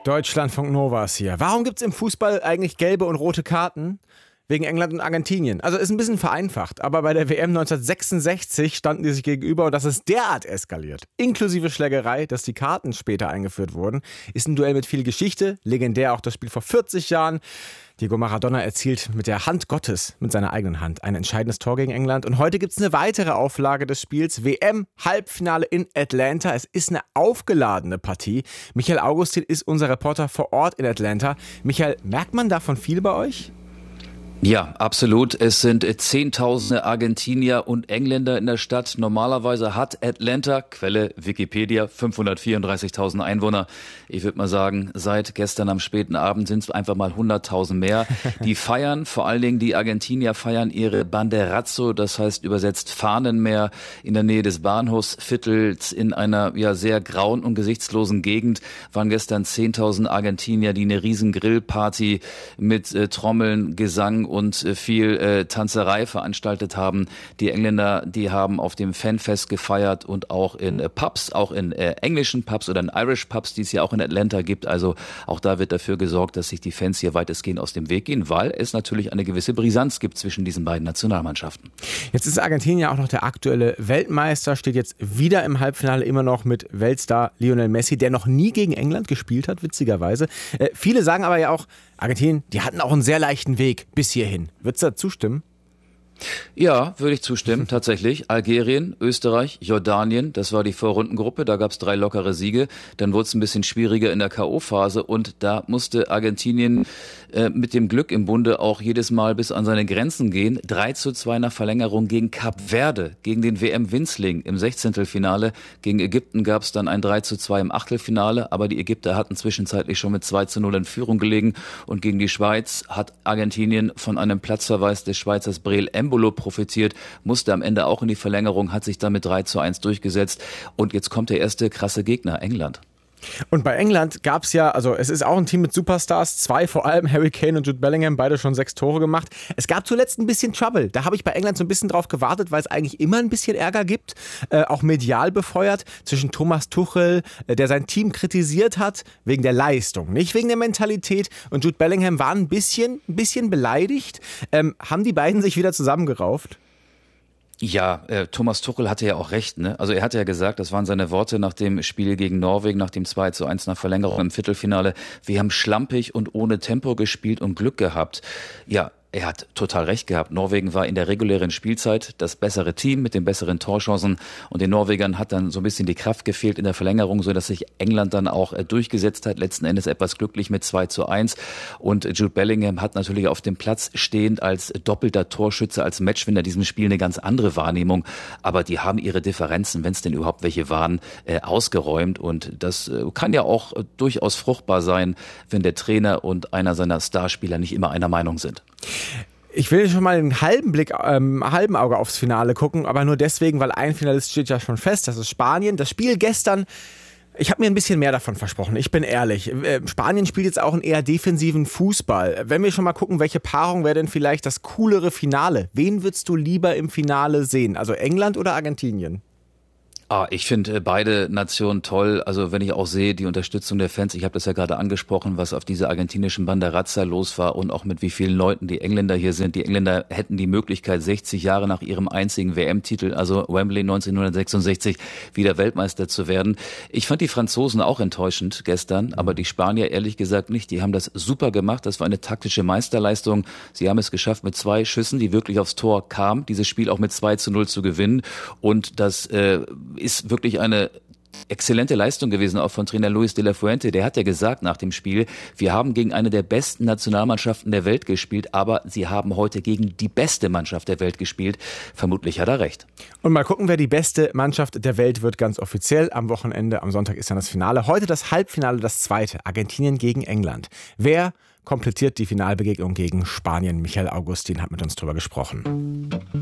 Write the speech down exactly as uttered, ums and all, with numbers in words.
Deutschlandfunk Nova ist hier. Warum gibt es im Fußball eigentlich gelbe und rote Karten? Wegen England und Argentinien. Also ist ein bisschen vereinfacht, aber bei der W M neunzehnhundertsechsundsechzig standen die sich gegenüber und das ist derart eskaliert. Inklusive Schlägerei, dass die Karten später eingeführt wurden. Ist ein Duell mit viel Geschichte, legendär auch das Spiel vor vierzig Jahren. Diego Maradona erzielt mit der Hand Gottes, mit seiner eigenen Hand, ein entscheidendes Tor gegen England. Und heute gibt es eine weitere Auflage des Spiels. W M-Halbfinale in Atlanta. Es ist eine aufgeladene Partie. Michael Augustin ist unser Reporter vor Ort in Atlanta. Michael, merkt man davon viel bei euch? Ja, absolut. Es sind Zehntausende Argentinier und Engländer in der Stadt. Normalerweise hat Atlanta, Quelle Wikipedia, fünfhundertvierunddreißigtausend Einwohner. Ich würde mal sagen, seit gestern am späten Abend sind es einfach mal hunderttausend mehr. Die feiern, vor allen Dingen die Argentinier feiern ihre Banderazzo, das heißt übersetzt Fahnenmeer in der Nähe des Bahnhofsviertels in einer ja sehr grauen und gesichtslosen Gegend. Waren gestern zehntausend Argentinier, die eine riesen Grillparty mit äh, Trommeln, Gesang und viel äh, Tanzerei veranstaltet haben. Die Engländer, die haben auf dem Fanfest gefeiert und auch in äh, Pubs, auch in äh, englischen Pubs oder in Irish Pubs, die es ja auch in Atlanta gibt. Also auch da wird dafür gesorgt, dass sich die Fans hier weitestgehend aus dem Weg gehen, weil es natürlich eine gewisse Brisanz gibt zwischen diesen beiden Nationalmannschaften. Jetzt ist Argentinien ja auch noch der aktuelle Weltmeister, steht jetzt wieder im Halbfinale immer noch mit Weltstar Lionel Messi, der noch nie gegen England gespielt hat, witzigerweise. Äh, viele sagen aber ja auch, Argentinien, die hatten auch einen sehr leichten Weg bis hierhin. Würdest du da zustimmen? Ja, würde ich zustimmen, tatsächlich. Algerien, Österreich, Jordanien, das war die Vorrundengruppe, da gab es drei lockere Siege. Dann wurde es ein bisschen schwieriger in der K O-Phase und da musste Argentinien äh, mit dem Glück im Bunde auch jedes Mal bis an seine Grenzen gehen. drei zu zwei nach Verlängerung gegen Kap Verde, gegen den W M-Winzling im Sechzehntelfinale. Gegen Ägypten gab es dann ein drei zu zwei im Achtelfinale, aber die Ägypter hatten zwischenzeitlich schon mit zwei zu null in Führung gelegen und gegen die Schweiz hat Argentinien von einem Platzverweis des Schweizers Breel Embolo profitiert, musste am Ende auch in die Verlängerung, hat sich dann mit drei zu eins durchgesetzt und jetzt kommt der erste krasse Gegner, England. Und bei England gab es ja, also es ist auch ein Team mit Superstars, zwei vor allem, Harry Kane und Jude Bellingham, beide schon sechs Tore gemacht. Es gab zuletzt ein bisschen Trouble, da habe ich bei England so ein bisschen drauf gewartet, weil es eigentlich immer ein bisschen Ärger gibt, äh, auch medial befeuert, zwischen Thomas Tuchel, äh, der sein Team kritisiert hat, wegen der Leistung, nicht wegen der Mentalität, und Jude Bellingham war ein bisschen, ein bisschen beleidigt. Ähm, haben die beiden sich wieder zusammengerauft? Ja, äh, Thomas Tuchel hatte ja auch recht, ne? Also er hatte ja gesagt, das waren seine Worte nach dem Spiel gegen Norwegen, nach dem zwei zu eins nach Verlängerung im Viertelfinale. Wir haben schlampig und ohne Tempo gespielt und Glück gehabt. Ja, er hat total recht gehabt. Norwegen war in der regulären Spielzeit das bessere Team mit den besseren Torchancen und den Norwegern hat dann so ein bisschen die Kraft gefehlt in der Verlängerung, so dass sich England dann auch durchgesetzt hat, letzten Endes etwas glücklich mit zwei zu eins und Jude Bellingham hat natürlich auf dem Platz stehend als doppelter Torschütze, als Matchwinner diesem Spiel eine ganz andere Wahrnehmung, aber die haben ihre Differenzen, wenn es denn überhaupt welche waren, äh, ausgeräumt und das äh, kann ja auch äh, durchaus fruchtbar sein, wenn der Trainer und einer seiner Starspieler nicht immer einer Meinung sind. Ich will schon mal einen halben Blick, ähm, halben Auge aufs Finale gucken, aber nur deswegen, weil ein Finalist steht ja schon fest, das ist Spanien. Das Spiel gestern, ich habe mir ein bisschen mehr davon versprochen, ich bin ehrlich. Äh, Spanien spielt jetzt auch einen eher defensiven Fußball. Wenn wir schon mal gucken, welche Paarung wäre denn vielleicht das coolere Finale? Wen würdest du lieber im Finale sehen? Also England oder Argentinien? Ah, ich finde beide Nationen toll. Also wenn ich auch sehe, die Unterstützung der Fans, ich habe das ja gerade angesprochen, was auf dieser argentinischen Banderazza los war und auch mit wie vielen Leuten die Engländer hier sind. Die Engländer hätten die Möglichkeit, sechzig Jahre nach ihrem einzigen W M-Titel, also Wembley neunzehnhundertsechsundsechzig, wieder Weltmeister zu werden. Ich fand die Franzosen auch enttäuschend gestern, aber die Spanier ehrlich gesagt nicht. Die haben das super gemacht. Das war eine taktische Meisterleistung. Sie haben es geschafft, mit zwei Schüssen, die wirklich aufs Tor kamen, dieses Spiel auch mit zwei zu null zu gewinnen. Und das äh, ist wirklich eine exzellente Leistung gewesen, auch von Trainer Luis de la Fuente. Der hat ja gesagt nach dem Spiel, wir haben gegen eine der besten Nationalmannschaften der Welt gespielt, aber sie haben heute gegen die beste Mannschaft der Welt gespielt. Vermutlich hat er recht. Und mal gucken, wer die beste Mannschaft der Welt wird, ganz offiziell. Am Wochenende, am Sonntag ist dann das Finale. Heute das Halbfinale, das zweite. Argentinien gegen England. Wer komplettiert die Finalbegegnung gegen Spanien? Michael Augustin hat mit uns drüber gesprochen.